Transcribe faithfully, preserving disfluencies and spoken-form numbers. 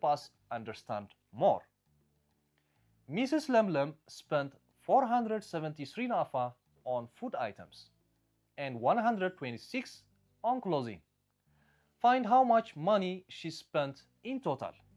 help us understand more. Missus Lemlem spent four hundred seventy-three nafa on food items and one hundred twenty-six on clothing. Find how much money she spent in total.